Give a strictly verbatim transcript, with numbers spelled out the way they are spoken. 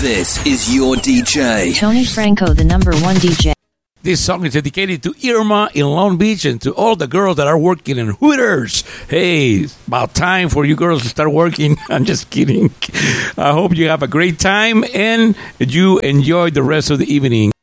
This is your D J. Tony Franco, the number one D J. This song is dedicated to Irma in Long Beach and to all the girls that are working in Hooters. Hey, it's about time for you girls to start working. I'm just kidding. I hope you have a great time and you enjoy the rest of the evening.